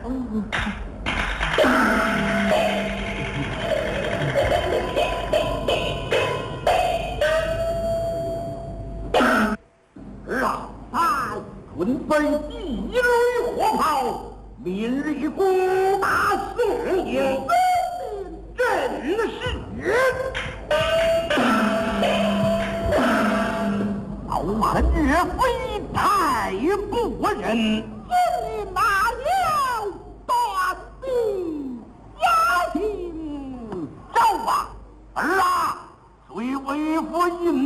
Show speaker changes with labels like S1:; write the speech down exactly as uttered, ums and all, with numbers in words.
S1: 老三准备地雷火炮，明日攻打宋营，真是老恨岳飞太过人，今日拿了大兵压境，走吧，儿啊，随为父引